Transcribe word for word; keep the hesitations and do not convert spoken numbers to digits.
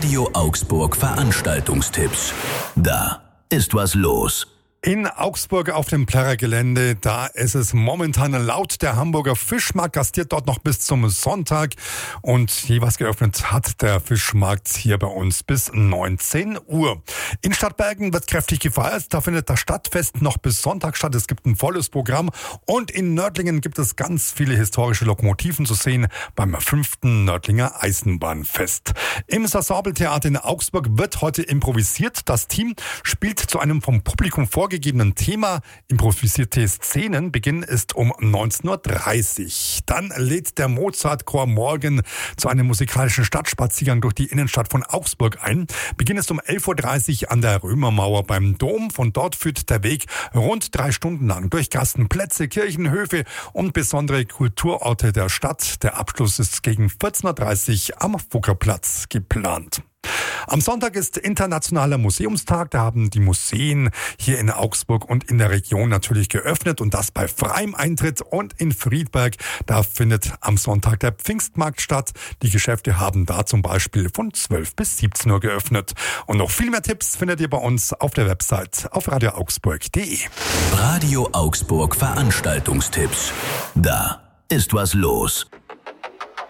Radio Augsburg Veranstaltungstipps. Da ist was los. In Augsburg auf dem Plärrer Gelände, da ist es momentan laut. Der Hamburger Fischmarkt gastiert dort noch bis zum Sonntag. Und jeweils geöffnet hat der Fischmarkt hier bei uns bis neunzehn Uhr. In Stadtbergen wird kräftig gefeiert. Da findet das Stadtfest noch bis Sonntag statt. Es gibt ein volles Programm. Und in Nördlingen gibt es ganz viele historische Lokomotiven zu sehen beim fünften Nördlinger Eisenbahnfest. Im Ensemble-Theater in Augsburg wird heute improvisiert. Das Team spielt zu einem vom Publikum vorgegebenen Thema. Improvisierte Szenen. Beginn ist um neunzehn Uhr dreißig. Dann lädt der Mozartchor morgen zu einem musikalischen Stadtspaziergang durch die Innenstadt von Augsburg ein. Beginn ist um elf Uhr dreißig an der Römermauer beim Dom. Von dort führt der Weg rund drei Stunden lang durch Gassen, Plätze, Kirchen, Höfe und besondere Kulturorte der Stadt. Der Abschluss ist gegen vierzehn Uhr dreißig am Fuggerplatz geplant. Am Sonntag ist Internationaler Museumstag. Da haben die Museen hier in Augsburg und in der Region natürlich geöffnet und das bei freiem Eintritt. Und in Friedberg, da findet am Sonntag der Pfingstmarkt statt. Die Geschäfte haben da zum Beispiel von zwölf bis siebzehn Uhr geöffnet. Und noch viel mehr Tipps findet ihr bei uns auf der Website auf radio augsburg punkt de. Radio Augsburg Veranstaltungstipps. Da ist was los.